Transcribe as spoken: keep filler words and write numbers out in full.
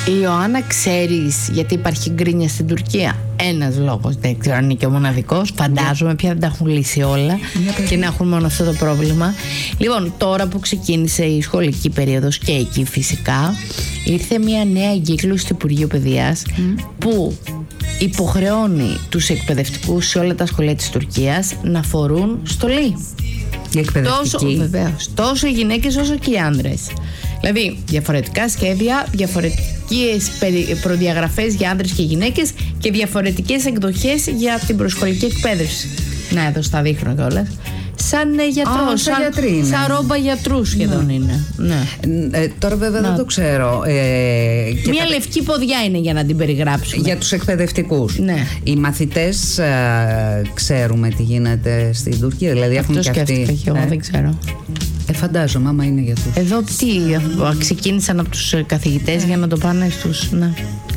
Η Ιωάννα, ξέρεις γιατί υπάρχει γκρίνια στην Τουρκία? Ένας λόγος, δεν ξέρω αν είναι και ο μοναδικός. Φαντάζομαι πια δεν τα έχουν λύσει όλα και να έχουν μόνο αυτό το πρόβλημα. Λοιπόν, τώρα που ξεκίνησε η σχολική περίοδος και εκεί φυσικά, ήρθε μια νέα εγκύκλωση του Υπουργείου Παιδείας mm. που υποχρεώνει τους εκπαιδευτικούς σε όλα τα σχολεία της Τουρκίας να φορούν στολή. Οι εκπαιδευτικοί. Τόσο, βεβαίως, τόσο οι γυναίκες όσο και οι άνδρες. Δηλαδή, διαφορετικά σχέδια, διαφορετικές προδιαγραφές για άνδρες και γυναίκες και διαφορετικές εκδοχές για την προσχολική εκπαίδευση. Να, εδώ στα δείχνω κιόλας. Σαν γιατρό, σαν, σαν, σαν ρόμπα γιατρού σχεδόν ναι. είναι. Ναι. Ε, τώρα βέβαια να. δεν το ξέρω. Ε, Μια τα... λευκή ποδιά είναι για να την περιγράψουμε. Για τους εκπαιδευτικούς. Ναι. Οι μαθητές ε, ξέρουμε τι γίνεται στην Τουρκία. Δηλαδή αυτό έχουν και αυτοί. Και εγώ ε. δεν ξέρω. Ε, φαντάζομαι, άμα είναι για τους. Εδώ τι, ξεκίνησαν από τους καθηγητές ε. για να το πάνε στους. Ναι.